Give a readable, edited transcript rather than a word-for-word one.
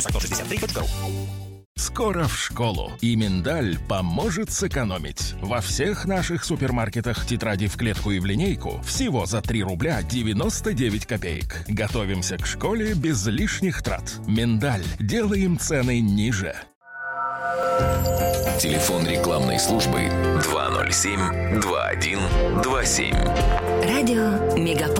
163.ru. Скоро в школу, и миндаль поможет сэкономить. Во всех наших супермаркетах тетради в клетку и в линейку всего за 3 рубля 99 копеек. Готовимся к школе без лишних трат. Миндаль. Делаем цены ниже. Телефон рекламной службы 207-2127. Радио Мегаполис.